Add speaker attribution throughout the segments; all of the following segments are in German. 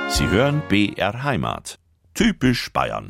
Speaker 1: Sie hören BR Heimat. Typisch Bayern.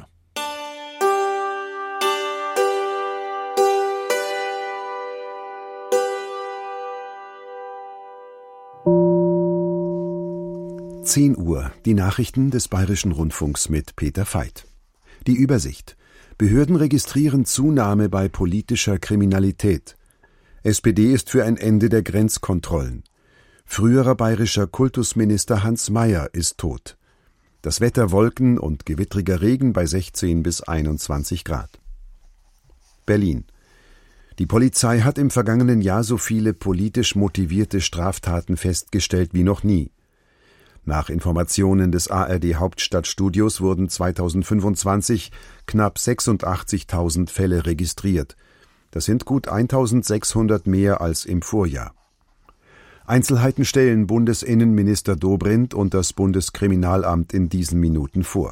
Speaker 2: Uhr, die Nachrichten des Bayerischen Rundfunks mit Peter Veit. Die Übersicht. Behörden registrieren Zunahme bei politischer Kriminalität. SPD ist für ein Ende der Grenzkontrollen. Früherer bayerischer Kultusminister Hans Mayer ist tot. Das Wetter Wolken und gewittriger Regen bei 16 bis 21 Grad. Berlin. Die Polizei hat im vergangenen Jahr so viele politisch motivierte Straftaten festgestellt wie noch nie. Nach Informationen des ARD-Hauptstadtstudios wurden 2025 knapp 86.000 Fälle registriert. Das sind gut 1.600 mehr als im Vorjahr. Einzelheiten stellen Bundesinnenminister Dobrindt und das Bundeskriminalamt in diesen Minuten vor.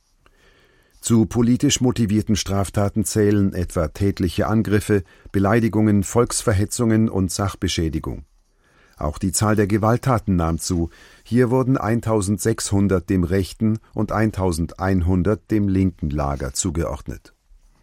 Speaker 2: Zu politisch motivierten Straftaten zählen etwa tätliche Angriffe, Beleidigungen, Volksverhetzungen und Sachbeschädigung. Auch die Zahl der Gewalttaten nahm zu. Hier wurden 1.600 dem rechten und 1.100 dem linken Lager zugeordnet.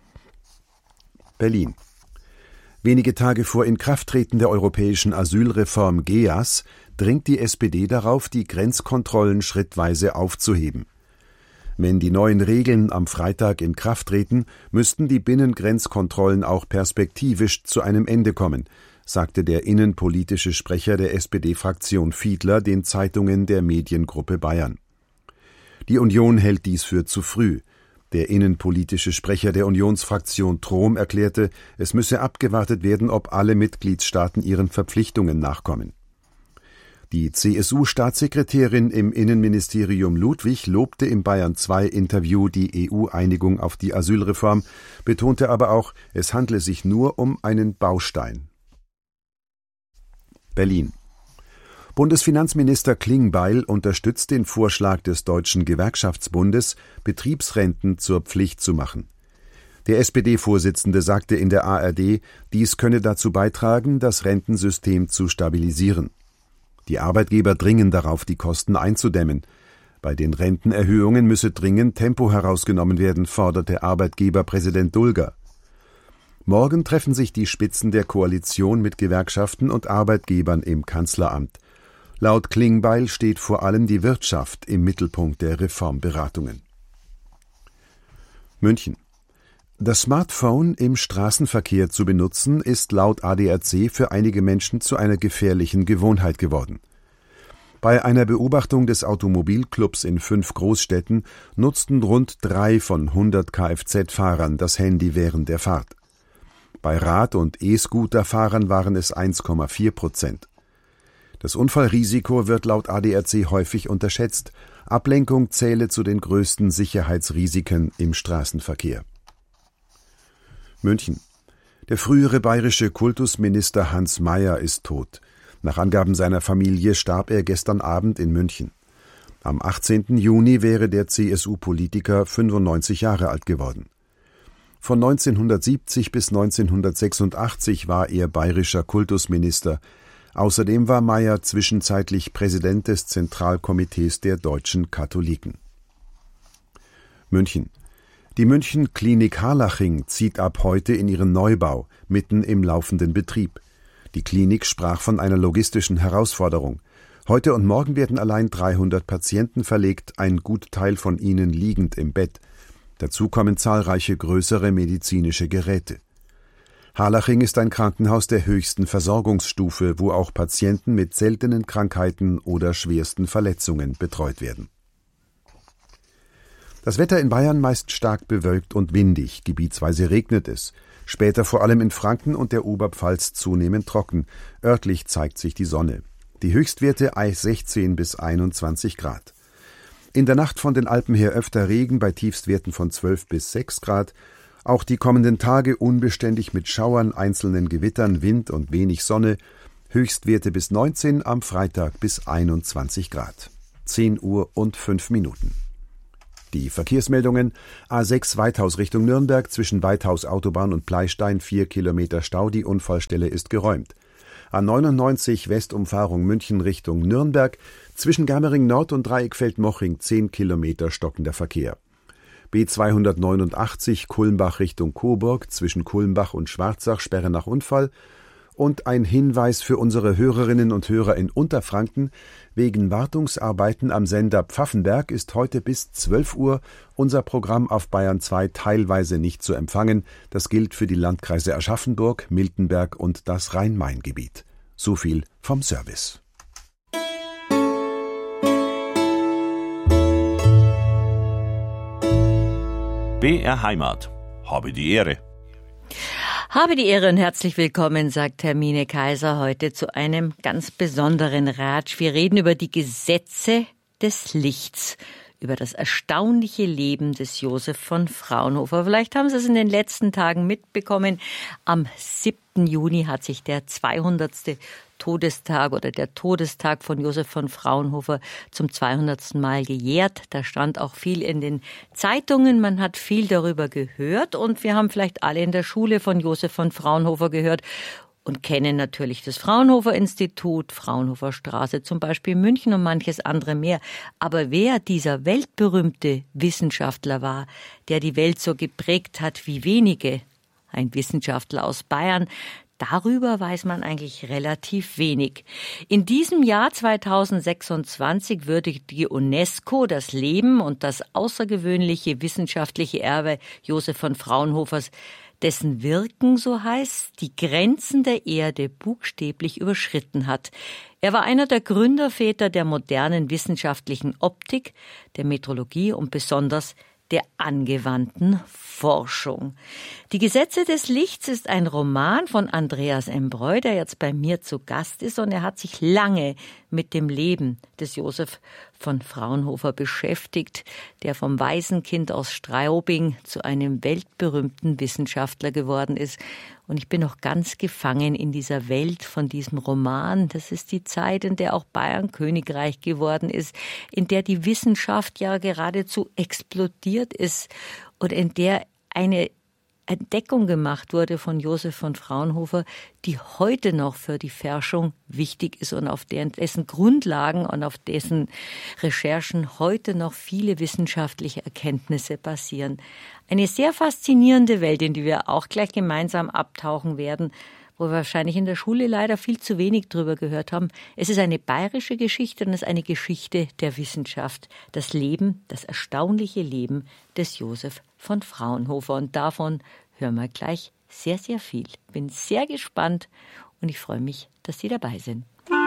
Speaker 2: Berlin. Wenige Tage vor Inkrafttreten der europäischen Asylreform GEAS dringt die SPD darauf, die Grenzkontrollen schrittweise aufzuheben. Wenn die neuen Regeln am Freitag in Kraft treten, müssten die Binnengrenzkontrollen auch perspektivisch zu einem Ende kommen, sagte der innenpolitische Sprecher der SPD-Fraktion Fiedler den Zeitungen der Mediengruppe Bayern. Die Union hält dies für zu früh. Der innenpolitische Sprecher der Unionsfraktion Trom erklärte, es müsse abgewartet werden, ob alle Mitgliedstaaten ihren Verpflichtungen nachkommen. Die CSU-Staatssekretärin im Innenministerium Ludwig lobte im Bayern-2-Interview die EU-Einigung auf die Asylreform, betonte aber auch, es handle sich nur um einen Baustein. Berlin. Bundesfinanzminister Klingbeil unterstützt den Vorschlag des Deutschen Gewerkschaftsbundes, Betriebsrenten zur Pflicht zu machen. Der SPD-Vorsitzende sagte in der ARD, dies könne dazu beitragen, das Rentensystem zu stabilisieren. Die Arbeitgeber dringen darauf, die Kosten einzudämmen. Bei den Rentenerhöhungen müsse dringend Tempo herausgenommen werden, forderte Arbeitgeberpräsident Dulger. Morgen treffen sich die Spitzen der Koalition mit Gewerkschaften und Arbeitgebern im Kanzleramt. Laut Klingbeil steht vor allem die Wirtschaft im Mittelpunkt der Reformberatungen. München. Das Smartphone im Straßenverkehr zu benutzen, ist laut ADAC für einige Menschen zu einer gefährlichen Gewohnheit geworden. Bei einer Beobachtung des Automobilclubs in 5 Großstädten nutzten rund 3 von 100 Kfz-Fahrern das Handy während der Fahrt. Bei Rad- und E-Scooter-Fahrern waren es 1,4%. Das Unfallrisiko wird laut ADAC häufig unterschätzt. Ablenkung zähle zu den größten Sicherheitsrisiken im Straßenverkehr. München. Der frühere bayerische Kultusminister Hans Mayer ist tot. Nach Angaben seiner Familie starb er gestern Abend in München. Am 18. Juni wäre der CSU-Politiker 95 Jahre alt geworden. Von 1970 bis 1986 war er bayerischer Kultusminister. Außerdem war Mayer zwischenzeitlich Präsident des Zentralkomitees der deutschen Katholiken. München. Die München-Klinik Harlaching zieht ab heute in ihren Neubau, mitten im laufenden Betrieb. Die Klinik sprach von einer logistischen Herausforderung. Heute und morgen werden allein 300 Patienten verlegt, ein Gutteil von ihnen liegend im Bett. Dazu kommen zahlreiche größere medizinische Geräte. Harlaching ist ein Krankenhaus der höchsten Versorgungsstufe, wo auch Patienten mit seltenen Krankheiten oder schwersten Verletzungen betreut werden. Das Wetter in Bayern meist stark bewölkt und windig, gebietsweise regnet es. Später vor allem in Franken und der Oberpfalz zunehmend trocken. Örtlich zeigt sich die Sonne. Die Höchstwerte 16 bis 21 Grad. In der Nacht von den Alpen her öfter Regen bei Tiefstwerten von 12 bis 6 Grad. Auch die kommenden Tage unbeständig mit Schauern, einzelnen Gewittern, Wind und wenig Sonne. Höchstwerte bis 19, am Freitag bis 21 Grad. 10:05 Die Verkehrsmeldungen: A6 Weithaus Richtung Nürnberg, zwischen Weithaus Autobahn und Pleystein 4 Kilometer Stau, die Unfallstelle ist geräumt. A99 Westumfahrung München Richtung Nürnberg, zwischen Germering Nord und Dreieckfeld-Moching 10 Kilometer stockender Verkehr. B289 Kulmbach Richtung Coburg, zwischen Kulmbach und Schwarzach Sperre nach Unfall. Und ein Hinweis für unsere Hörerinnen und Hörer in Unterfranken: Wegen Wartungsarbeiten am Sender Pfaffenberg ist heute bis 12 Uhr unser Programm auf Bayern 2 teilweise nicht zu empfangen. Das gilt für die Landkreise Aschaffenburg, Miltenberg und das Rhein-Main-Gebiet. So viel vom Service.
Speaker 1: BR Heimat. Habe die Ehre.
Speaker 3: Habe die Ehre und herzlich willkommen, sagt Hermine Kaiser, heute zu einem ganz besonderen Ratsch. Wir reden über die Gesetze des Lichts, über das erstaunliche Leben des Josef von Fraunhofer. Vielleicht haben Sie es in den letzten Tagen mitbekommen. Am 7. Juni hat sich der 200. Todestag oder der Todestag von Josef von Fraunhofer zum 200. Mal gejährt. Da stand auch viel in den Zeitungen, man hat viel darüber gehört und wir haben vielleicht alle in der Schule von Josef von Fraunhofer gehört und kennen natürlich das Fraunhofer-Institut, Fraunhofer Straße zum Beispiel in München und manches andere mehr. Aber wer dieser weltberühmte Wissenschaftler war, der die Welt so geprägt hat wie wenige, ein Wissenschaftler aus Bayern, darüber weiß man eigentlich relativ wenig. In diesem Jahr 2026 würdigt die UNESCO das Leben und das außergewöhnliche wissenschaftliche Erbe Josef von Fraunhofers, dessen Wirken, so heißt, die Grenzen der Erde buchstäblich überschritten hat. Er war einer der Gründerväter der modernen wissenschaftlichen Optik, der Metrologie und besonders der angewandten Forschung. Die Gesetze des Lichts ist ein Roman von Andreas Embreu, der jetzt bei mir zu Gast ist, und er hat sich lange mit dem Leben des Josef von Fraunhofer beschäftigt, der vom Waisenkind aus Straubing zu einem weltberühmten Wissenschaftler geworden ist. Und ich bin noch ganz gefangen in dieser Welt von diesem Roman. Das ist die Zeit, in der auch Bayern Königreich geworden ist, in der die Wissenschaft ja geradezu explodiert ist und in der eine Entdeckung gemacht wurde von Josef von Fraunhofer, die heute noch für die Forschung wichtig ist und auf dessen Grundlagen und auf dessen Recherchen heute noch viele wissenschaftliche Erkenntnisse basieren. Eine sehr faszinierende Welt, in die wir auch gleich gemeinsam abtauchen werden, wo wir wahrscheinlich in der Schule leider viel zu wenig drüber gehört haben. Es ist eine bayerische Geschichte und es ist eine Geschichte der Wissenschaft. Das Leben, das erstaunliche Leben des Josef von Fraunhofer. Und davon hören wir gleich sehr, sehr viel. Bin sehr gespannt und ich freue mich, dass Sie dabei sind.